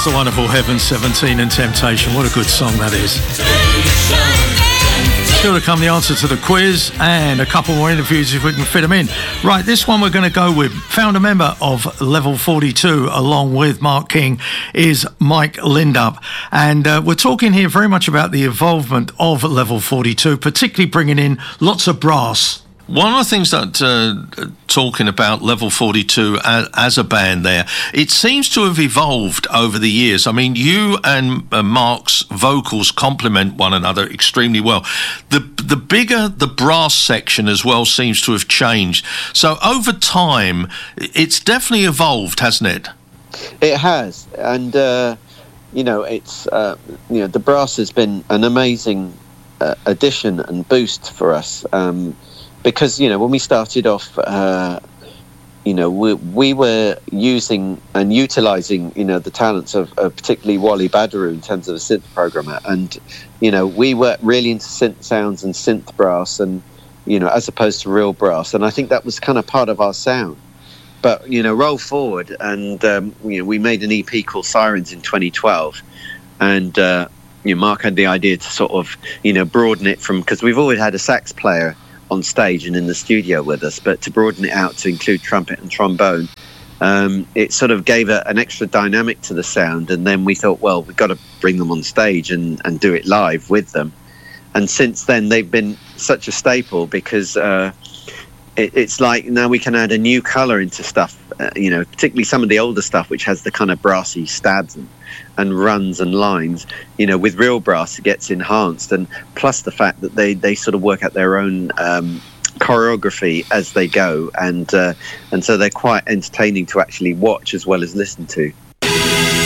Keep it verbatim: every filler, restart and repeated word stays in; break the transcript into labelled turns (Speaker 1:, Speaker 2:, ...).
Speaker 1: the wonderful Heaven seventeen and Temptation. What a good song that is. Still to come, the answer to the quiz and a couple more interviews if we can fit them in. Right, this one we're going to go with. Founder member of Level forty-two, along with Mark King, is Mike Lindup. And uh, we're talking here very much about the involvement of Level forty-two, particularly bringing in lots of brass.
Speaker 2: One of the things that, uh, talking about Level forty-two as, as a band there, it seems to have evolved over the years. I mean, you and uh, Mark's vocals complement one another extremely well. The the bigger the brass section as well seems to have changed. So over time, it's definitely evolved, hasn't it?
Speaker 3: It has. And, uh, you know, it's, uh, you know, the brass has been an amazing uh, addition and boost for us. Um Because, you know, when we started off, uh, you know, we, we were using and utilising, you know, the talents of, of particularly Wally Badarou in terms of a synth programmer. And, you know, we were really into synth sounds and synth brass and, you know, as opposed to real brass. And I think that was kind of part of our sound. But, you know, roll forward and, um, you know, we made an E P called Sirens in twenty twelve. And, uh, you know, Mark had the idea to sort of, you know, broaden it from, because we've always had a sax player on stage and in the studio with us, but to broaden it out to include trumpet and trombone, um, it sort of gave a, an extra dynamic to the sound. And then we thought, well, we've got to bring them on stage and, and do it live with them. And since then, they've been such a staple because uh, it, it's like now we can add a new colour into stuff, uh, you know, particularly some of the older stuff, which has the kind of brassy stabs and, and runs and lines, you know, with real brass it gets enhanced, and plus the fact that they they sort of work out their own um choreography as they go, and uh, and so they're quite entertaining to actually watch as well as listen to.